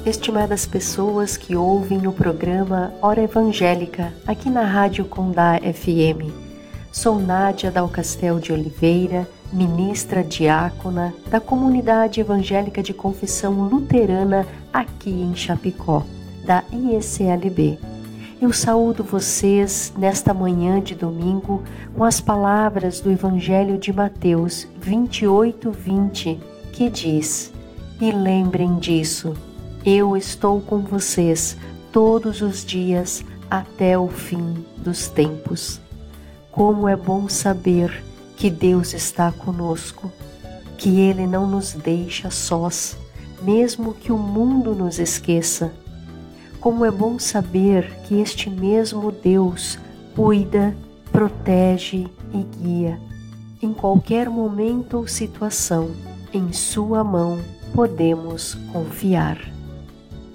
estimadas pessoas que ouvem o programa Hora Evangélica aqui na Rádio Condá FM. Sou Nádia Dalcastel de Oliveira, ministra diácona da Comunidade Evangélica de Confissão Luterana aqui em Chapecó, da IECLB. Eu saúdo vocês nesta manhã de domingo com as palavras do Evangelho de Mateus 28:20, que diz: "E lembrem disso, eu estou com vocês todos os dias até o fim dos tempos." Como é bom saber que Deus está conosco, que Ele não nos deixa sós, mesmo que o mundo nos esqueça. Como é bom saber que este mesmo Deus cuida, protege e guia. Em qualquer momento ou situação, em Sua mão podemos confiar.